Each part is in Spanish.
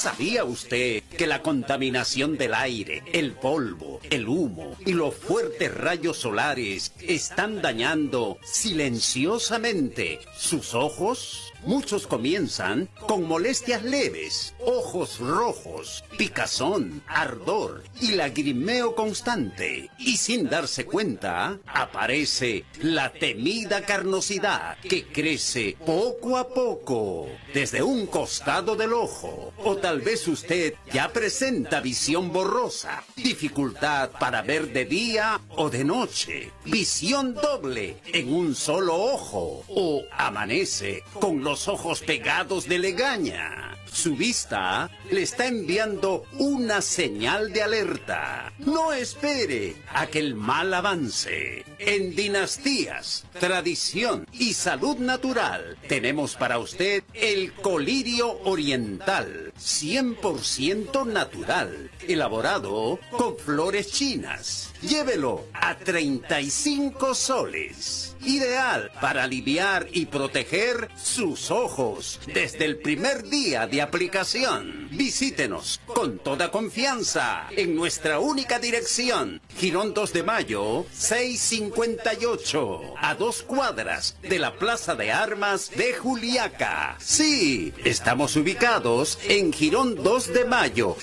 ¿Sabía usted que la contaminación del aire, el polvo, el humo y los fuertes rayos solares están dañando silenciosamente sus ojos? Muchos comienzan con molestias leves, ojos rojos, picazón, ardor y lagrimeo constante. Y sin darse cuenta, aparece la temida carnosidad que crece poco a poco desde un costado del ojo. O tal vez usted ya presenta visión borrosa, dificultad para ver de día o de noche, visión doble en un solo ojo, o amanece con los ojos pegados de legaña. Su vista le está enviando una señal de alerta. No espere a que el mal avance. En Dinastías, Tradición y Salud Natural tenemos para usted el colirio oriental, 100% natural, elaborado con flores chinas. Llévelo a 35 soles. Ideal para aliviar y proteger sus ojos desde el primer día de aplicación. Visítenos con toda confianza en nuestra única dirección, Girón 2 de Mayo, 658, a 2 cuadras de la Plaza de Armas de Juliaca. Sí, estamos ubicados en Girón 2 de Mayo,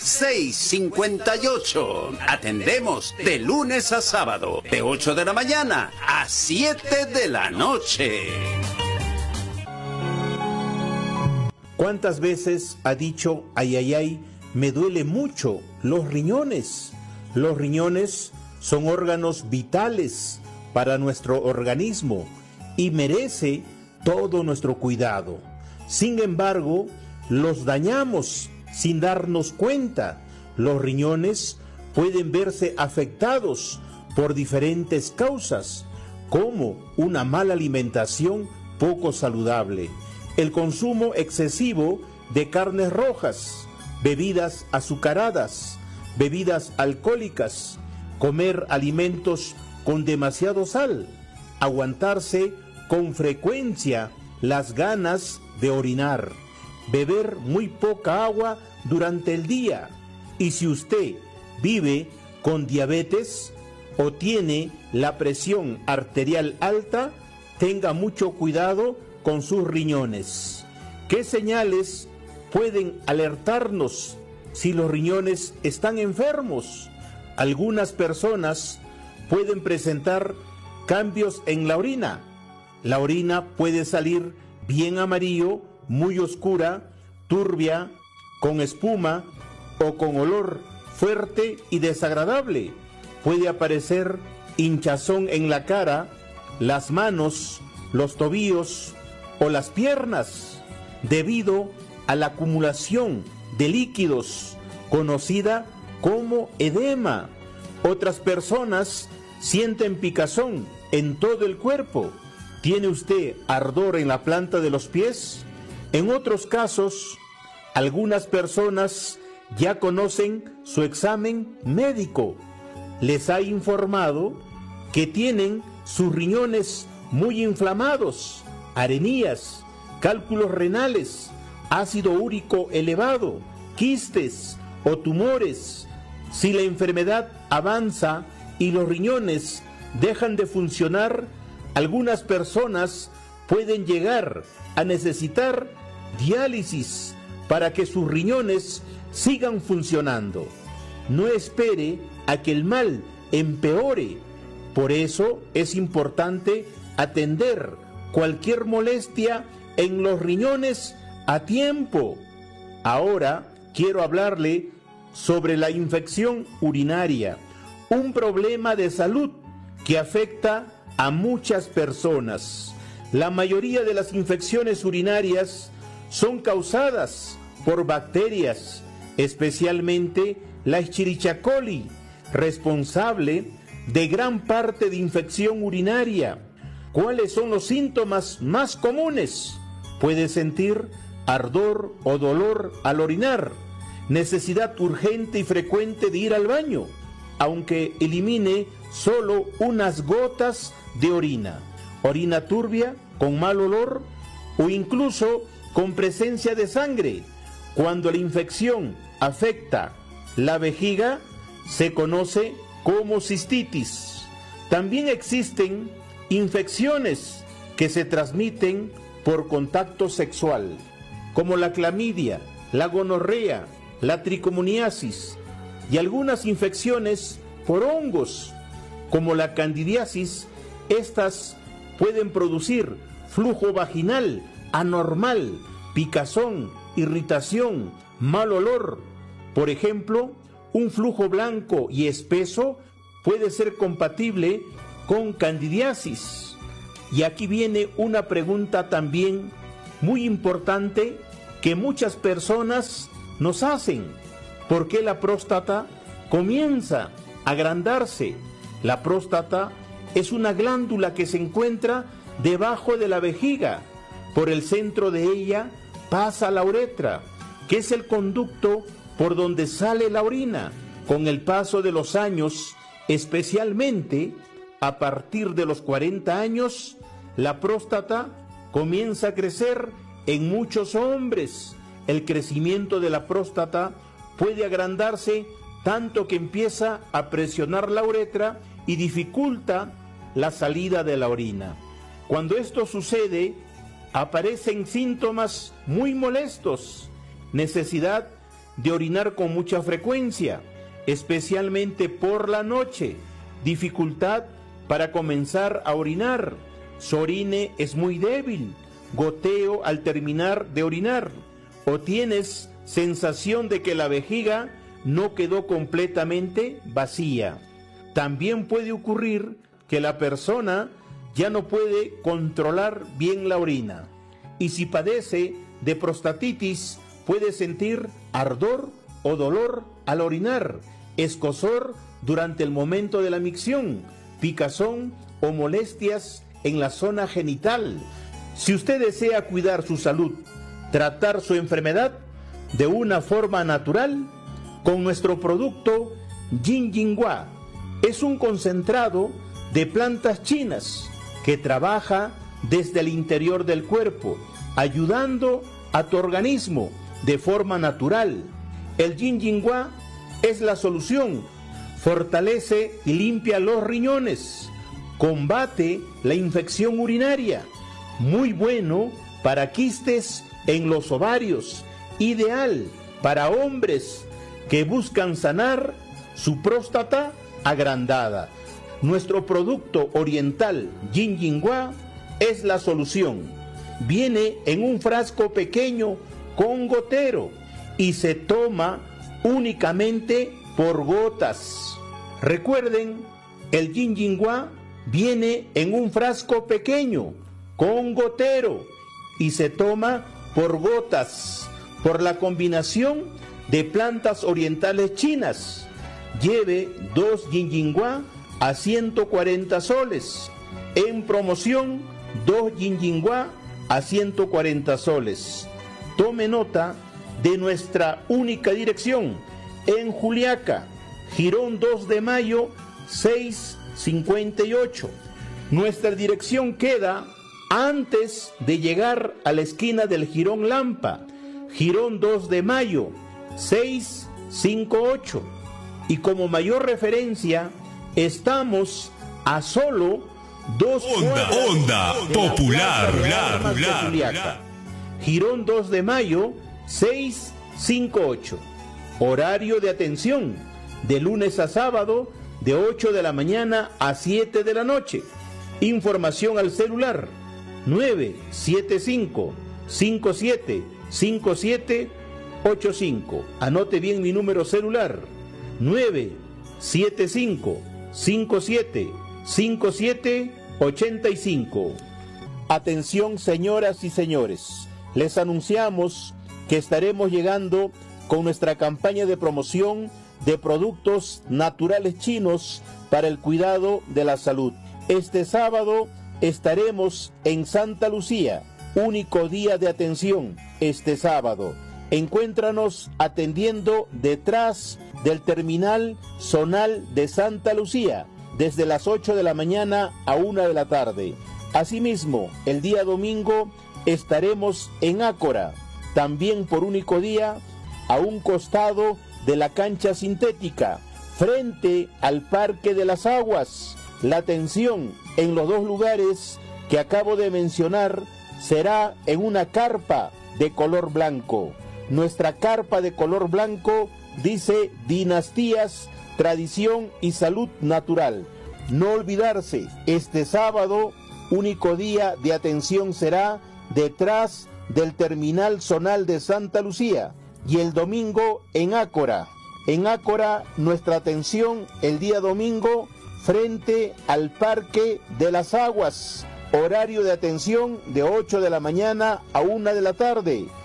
658. Atendemos de lunes a sábado, de 8 de la mañana a 7 de la noche. ¿Cuántas veces ha dicho, ay, ay, ay, me duele mucho los riñones? Los riñones son órganos vitales para nuestro organismo y merece todo nuestro cuidado. Sin embargo, los dañamos sin darnos cuenta. Los riñones pueden verse afectados por diferentes causas, como una mala alimentación poco saludable, el consumo excesivo de carnes rojas, bebidas azucaradas, bebidas alcohólicas, comer alimentos con demasiado sal, aguantarse con frecuencia las ganas de orinar, beber muy poca agua durante el día. Y si usted vive con diabetes o tiene la presión arterial alta, tenga mucho cuidado con sus riñones. ¿Qué señales pueden alertarnos si los riñones están enfermos? Algunas personas pueden presentar cambios en la orina. La orina puede salir bien amarillo, muy oscura, turbia, con espuma o con olor fuerte y desagradable. Puede aparecer hinchazón en la cara, las manos, los tobillos o las piernas, debido a la acumulación de líquidos, conocida como edema. Otras personas sienten picazón en todo el cuerpo. ¿Tiene usted ardor en la planta de los pies? En otros casos, algunas personas ya conocen su examen médico. Les ha informado que tienen sus riñones muy inflamados, arenías, cálculos renales, ácido úrico elevado, quistes o tumores. Si la enfermedad avanza y los riñones dejan de funcionar, algunas personas pueden llegar a necesitar diálisis para que sus riñones sigan funcionando. No espere a que el mal empeore. Por eso es importante atender cualquier molestia en los riñones a tiempo. Ahora quiero hablarle sobre la infección urinaria, un problema de salud que afecta a muchas personas. La mayoría de las infecciones urinarias son causadas por bacterias, especialmente la Escherichia coli, responsable de gran parte de infección urinaria. ¿Cuáles son los síntomas más comunes? Puede sentir ardor o dolor al orinar, necesidad urgente y frecuente de ir al baño, aunque elimine solo unas gotas de orina, orina turbia, con mal olor o incluso con presencia de sangre, Cuando la infección afecta la vejiga, se conoce como cistitis. También existen infecciones que se transmiten por contacto sexual, como la clamidia, la gonorrea, la tricomoniasis y algunas infecciones por hongos, como la candidiasis. Estas pueden producir flujo vaginal anormal, picazón, irritación, mal olor. Por ejemplo, un flujo blanco y espeso puede ser compatible con candidiasis. Y aquí viene una pregunta también muy importante que muchas personas nos hacen. ¿Por qué la próstata comienza a agrandarse? La próstata es una glándula que se encuentra debajo de la vejiga. Por el centro de ella pasa la uretra, que es el conducto por donde sale la orina. Con el paso de los años, especialmente a partir de los 40 años, la próstata comienza a crecer en muchos hombres. El crecimiento de la próstata puede agrandarse tanto que empieza a presionar la uretra y dificulta la salida de la orina. Cuando esto sucede, aparecen síntomas muy molestos: necesidad de orinar con mucha frecuencia, especialmente por la noche, dificultad para comenzar a orinar, su orine es muy débil, goteo al terminar de orinar, o tienes sensación de que la vejiga no quedó completamente vacía. También puede ocurrir que la persona ya no puede controlar bien la orina. Y si padece de prostatitis, puede sentir ardor o dolor al orinar, escozor durante el momento de la micción, picazón o molestias en la zona genital. Si usted desea cuidar su salud, tratar su enfermedad de una forma natural, con nuestro producto Jinjinghua. Es un concentrado de plantas chinas que trabaja desde el interior del cuerpo, ayudando a tu organismo de forma natural. El Jinjinghua es la solución, fortalece y limpia los riñones, combate la infección urinaria, muy bueno para quistes en los ovarios, ideal para hombres que buscan sanar su próstata agrandada. Nuestro producto oriental Jinjinghua es la solución. Viene en un frasco pequeño con gotero y se toma únicamente por gotas. Recuerden, el Jinjinghua viene en un frasco pequeño con gotero y se toma por gotas, por la combinación de plantas orientales chinas. Lleve 2 Jinjinghua a 140 soles. En promoción, 2 Jinjinghua a 140 soles. Tome nota de nuestra única dirección en Juliaca, Jirón 2 de Mayo 658. Nuestra dirección queda antes de llegar a la esquina del Jirón Lampa, Jirón 2 de Mayo 658. Y como mayor referencia, estamos a solo 2 Onda Popular. Jirón 2 de Mayo 658. Horario de atención de lunes a sábado de 8 de la mañana a 7 de la noche. Información al celular 975-575785. Anote bien mi número celular 975-575785. Atención, señoras y señores, les anunciamos que estaremos llegando con nuestra campaña de promoción de productos naturales chinos para el cuidado de la salud. Este sábado estaremos en Santa Lucía, único día de atención este sábado. Encuéntranos atendiendo detrás del terminal zonal de Santa Lucía, desde las 8 de la mañana a 1 de la tarde. Asimismo, el día domingo estaremos en Ácora, también por único día, a un costado de la cancha sintética, frente al Parque de las Aguas. La atención en los dos lugares que acabo de mencionar será en una carpa de color blanco. Nuestra carpa de color blanco dice Dinastías, Tradición y Salud Natural. No olvidarse, este sábado, único día de atención será detrás del Terminal Zonal de Santa Lucía, y el domingo en Ácora. En Ácora, nuestra atención el día domingo frente al Parque de las Aguas. Horario de atención de 8 de la mañana a 1 de la tarde.